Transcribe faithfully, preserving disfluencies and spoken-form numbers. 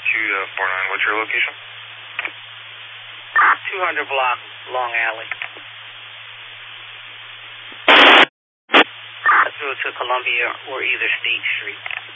two four nine, what's your location? two hundred block, Long Alley. Let's go to Columbia or either State Street.